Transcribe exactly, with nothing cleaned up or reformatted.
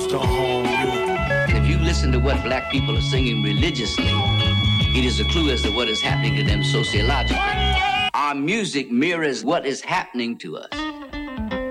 to harm you. If you listen to what black people are singing religiously, it is a clue as to what is happening to them sociologically. Our music mirrors what is happening to us.